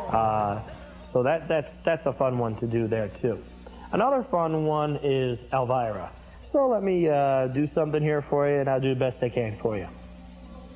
Uh, so that's a fun one to do there too. Another fun one is Elvira. So let me do something here for you, and I'll do the best I can for you.